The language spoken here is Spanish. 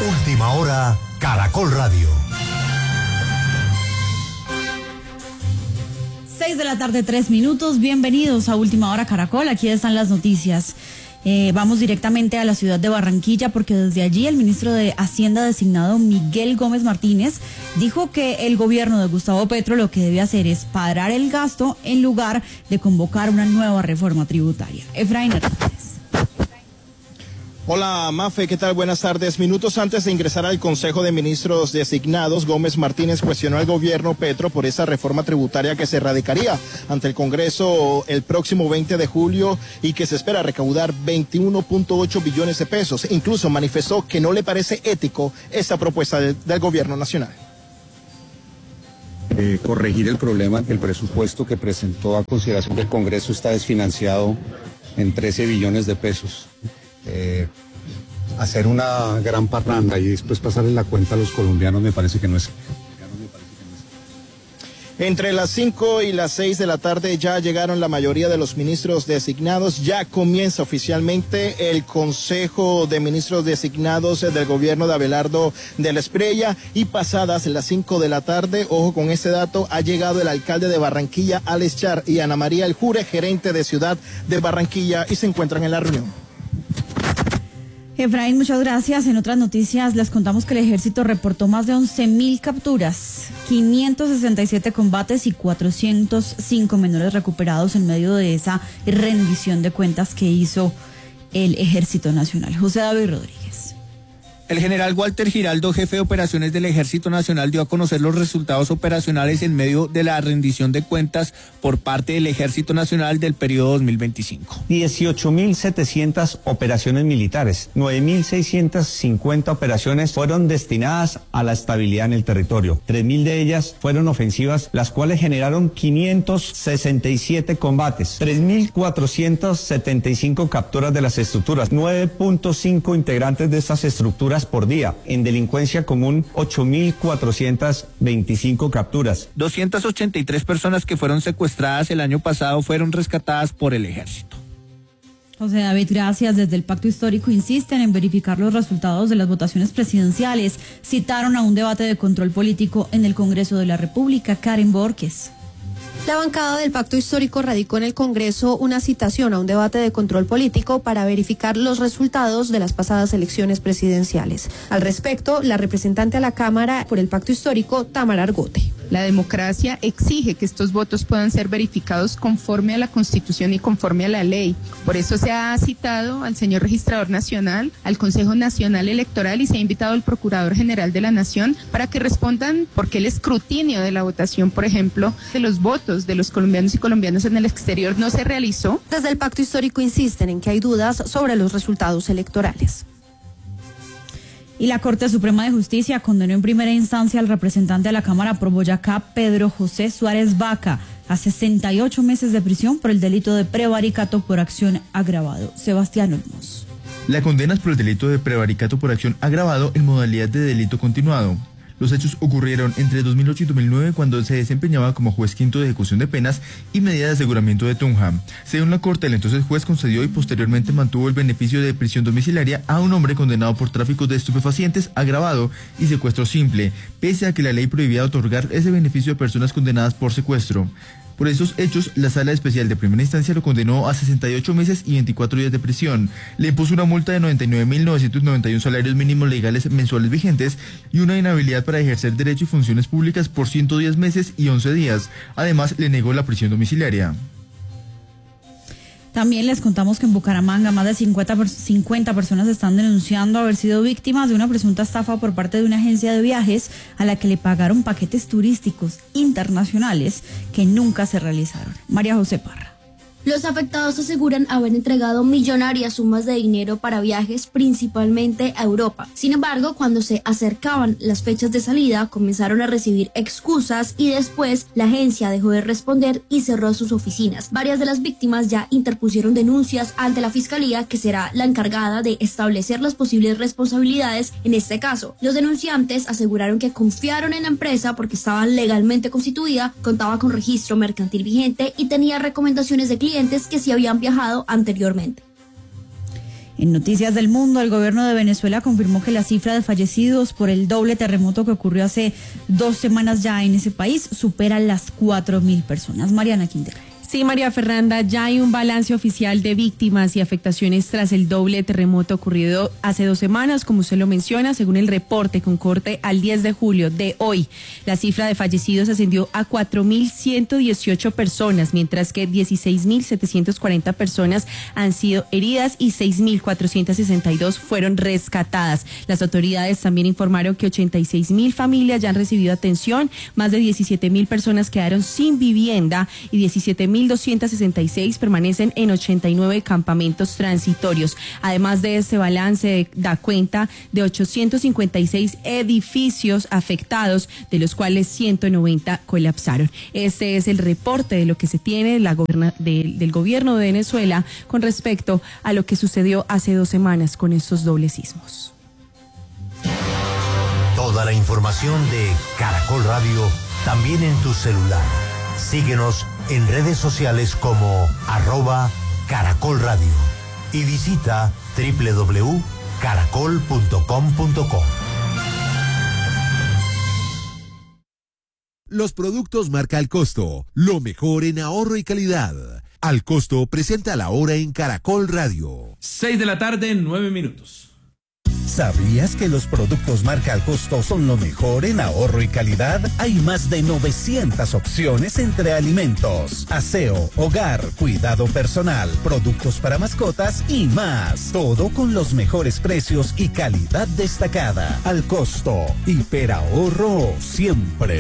Última hora, Caracol Radio. 6 de la tarde, 3 minutos. Bienvenidos a Última Hora Caracol. Aquí están las noticias. Vamos directamente a la ciudad de Barranquilla porque desde allí el ministro de Hacienda designado Miguel Gómez Martínez dijo que el gobierno de Gustavo Petro lo que debe hacer es parar el gasto en lugar de convocar una nueva reforma tributaria. Efraín Hernández. Hola Mafe, ¿qué tal? Buenas tardes. Minutos antes de ingresar al Consejo de Ministros designados, Gómez Martínez cuestionó al gobierno Petro por esa reforma tributaria que se radicaría ante el Congreso el próximo 20 de julio y que se espera recaudar 21.8 billones de pesos. Incluso manifestó que no le parece ético esta propuesta del gobierno nacional. Corregir el problema que el presupuesto que presentó a consideración del Congreso está desfinanciado en 13 billones de pesos. Hacer una gran parranda y después pasarle la cuenta a los colombianos me parece que no es. Entre las 5 y las 6 de la tarde ya llegaron la mayoría de los ministros designados. Ya comienza oficialmente el Consejo de Ministros designados del gobierno de Abelardo de la Espriella y pasadas las 5 de la tarde, ojo con este dato, ha llegado el alcalde de Barranquilla, Alex Char, y Ana María El Jure, gerente de Ciudad de Barranquilla, y se encuentran en la reunión. Efraín, muchas gracias. En otras noticias les contamos que el ejército reportó más de 11.000 capturas, 567 combates y 405 menores recuperados en medio de esa rendición de cuentas que hizo el Ejército Nacional. José David Rodríguez. El general Walter Giraldo, jefe de operaciones del Ejército Nacional, dio a conocer los resultados operacionales en medio de la rendición de cuentas por parte del Ejército Nacional del periodo 2025. 18.700 operaciones militares, 9.650 operaciones fueron destinadas a la estabilidad en el territorio. 3.000 de ellas fueron ofensivas, las cuales generaron 567 combates, 3.475 capturas de las estructuras, 9.5 integrantes de estas estructuras por día. En delincuencia común, 8.425 capturas. 283 personas que fueron secuestradas el año pasado fueron rescatadas por el ejército. José David, gracias. Desde el Pacto Histórico insisten en verificar los resultados de las votaciones presidenciales. Citaron a un debate de control político en el Congreso de la República. Karen Borges. La bancada del Pacto Histórico radicó en el Congreso una citación a un debate de control político para verificar los resultados de las pasadas elecciones presidenciales. Al respecto, la representante a la Cámara por el Pacto Histórico, Tamara Argote. La democracia exige que estos votos puedan ser verificados conforme a la Constitución y conforme a la ley. Por eso se ha citado al señor Registrador Nacional, al Consejo Nacional Electoral y se ha invitado al Procurador General de la Nación para que respondan por qué el escrutinio de la votación, por ejemplo, de los votos de los colombianos y colombianas en el exterior no se realizó. Desde el Pacto Histórico insisten en que hay dudas sobre los resultados electorales. Y la Corte Suprema de Justicia condenó en primera instancia al representante de la Cámara por Boyacá, Pedro José Suárez Vaca, a 68 meses de prisión por el delito de prevaricato por acción agravado. Sebastián Olmos. La condena es por el delito de prevaricato por acción agravado en modalidad de delito continuado. Los hechos ocurrieron entre 2008 y 2009 cuando se desempeñaba como juez quinto de ejecución de penas y medida de aseguramiento de Tunja. Según la Corte, el entonces juez concedió y posteriormente mantuvo el beneficio de prisión domiciliaria a un hombre condenado por tráfico de estupefacientes agravado y secuestro simple, pese a que la ley prohibía otorgar ese beneficio a personas condenadas por secuestro. Por esos hechos, la Sala Especial de Primera Instancia lo condenó a 68 meses y 24 días de prisión. Le impuso una multa de 99.991 salarios mínimos legales mensuales vigentes y una inhabilidad para ejercer derecho y funciones públicas por 110 meses y 11 días. Además, le negó la prisión domiciliaria. También les contamos que en Bucaramanga más de 50 personas están denunciando haber sido víctimas de una presunta estafa por parte de una agencia de viajes a la que le pagaron paquetes turísticos internacionales que nunca se realizaron. María José Parra. Los afectados aseguran haber entregado millonarias sumas de dinero para viajes principalmente a Europa. Sin embargo, cuando se acercaban las fechas de salida, comenzaron a recibir excusas y después la agencia dejó de responder y cerró sus oficinas. Varias de las víctimas ya interpusieron denuncias ante la Fiscalía, que será la encargada de establecer las posibles responsabilidades en este caso. Los denunciantes aseguraron que confiaron en la empresa porque estaba legalmente constituida, contaba con registro mercantil vigente y tenía recomendaciones de clientes que sí habían viajado anteriormente. En Noticias del Mundo, el gobierno de Venezuela confirmó que la cifra de fallecidos por el doble terremoto que ocurrió hace 2 semanas ya en ese país supera las 4.000 personas. Mariana Quintero. Sí, María Fernanda, ya hay un balance oficial de víctimas y afectaciones tras el doble terremoto ocurrido hace 2 semanas, como usted lo menciona, según el reporte con corte al 10 de julio de hoy. La cifra de fallecidos ascendió a 4.118 personas, mientras que 16.740 personas han sido heridas y 6.462 fueron rescatadas. Las autoridades también informaron que 86.000 familias ya han recibido atención, más de 17.000 personas quedaron sin vivienda y 17.266 permanecen en 89 campamentos transitorios. Además de este balance, da cuenta de 856 edificios afectados, de los cuales 190 colapsaron. Este es el reporte de lo que se tiene del gobierno de Venezuela con respecto a lo que sucedió hace 2 semanas con estos dobles sismos. Toda la información de Caracol Radio también en tu celular. Síguenos en redes sociales como @Caracol Radio y visita www.caracol.com.co. Los productos marca Al Costo, lo mejor en ahorro y calidad. Al Costo presenta la hora en Caracol Radio. 6:09 p.m. ¿Sabías que los productos marca Al Costo son lo mejor en ahorro y calidad? Hay más de 900 opciones entre alimentos, aseo, hogar, cuidado personal, productos para mascotas y más. Todo con los mejores precios y calidad destacada. Al Costo, hiperahorro siempre.